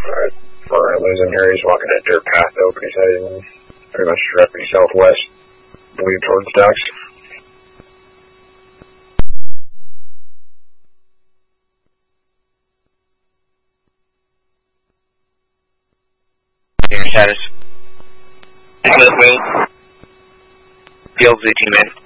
Alright, we're losing here. He's walking a dirt path open. He's heading pretty much directly southwest, I believe towards docks. Your status. Wing. Field Z team in.